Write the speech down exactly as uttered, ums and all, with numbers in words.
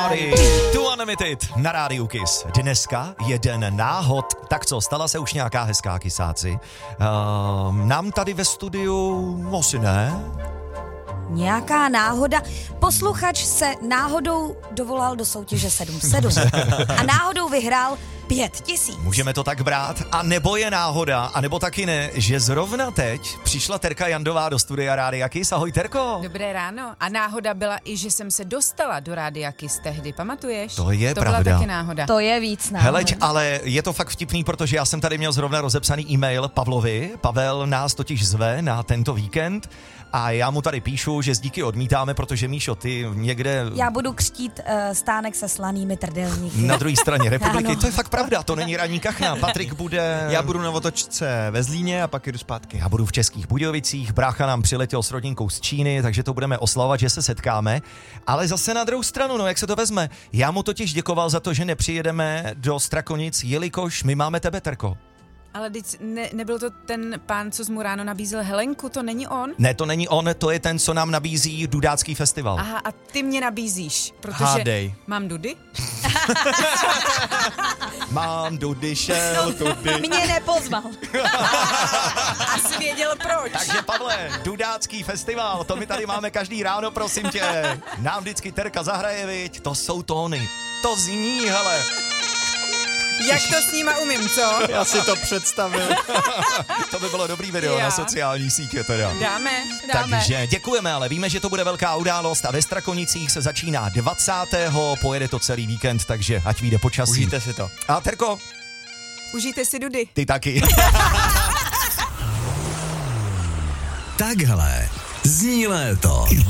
To Unlimited na rádiu Kiss. Dneska je den náhod. Tak co, stala se už nějaká hezká kysáci? Uh, nám tady ve studiu asi ne. Nějaká náhoda. Posluchač se náhodou dovolal do soutěže sedm sedm a náhodou vyhrál pět tisíc. Můžeme to tak brát? A nebo je náhoda, a nebo taky ne, že zrovna teď přišla Terka Jandová do studia Rádia Kiss. Ahoj, Terko. Dobré ráno. A náhoda byla i, že jsem se dostala do Rádia Kiss tehdy, pamatuješ? To je to pravda. To byla taky náhoda. To je víc náhod. Heleď, ale je to fakt vtipný, protože já jsem tady měl zrovna rozepsaný e-mail Pavlovi. Pavel nás totiž zve na tento víkend. A já mu tady píšu, že z díky odmítáme, protože Míšo, ty někde... Já budu křtít uh, stánek se slanými trdelníky. Na druhé straně republiky, Ano. To je fakt pravda, to není ranní kachna. Patrik bude... Já budu na otočce ve Zlíně a pak jdu zpátky. Já budu v Českých Budějovicích, brácha nám přiletěl s rodinkou z Číny, takže to budeme oslavovat, že se setkáme. Ale zase na druhou stranu, no jak se to vezme? Já mu totiž děkoval za to, že nepřijedeme do Strakonic, jelikož my máme tebe, Terko. Ale ne, nebyl to ten pán, co jsi mu ráno nabízel Helenku, to není on? Ne, to není on, to je ten, co nám nabízí Dudácký festival. Aha, a ty mě nabízíš, protože... Hádej. Mám Dudy? Mám Dudy, šel, Dudy. Mě nepozval. Asi věděl proč. Takže Pavle, Dudácký festival, to my tady máme každý ráno, prosím tě. Nám vždycky Terka zahraje, viď? To jsou tóny. To zní, hele. Jak to s nima umím, co? Já si to představil. To by bylo dobrý video Já. na sociální sítě teda. Dáme, dáme. Takže děkujeme, ale víme, že to bude velká událost a ve Strakonicích se začíná dvacátého Pojede to celý víkend, takže ať vyjde počasí. Užijte si to. A Terko, Užijte si Dudy. ty taky. Takhle zní léto.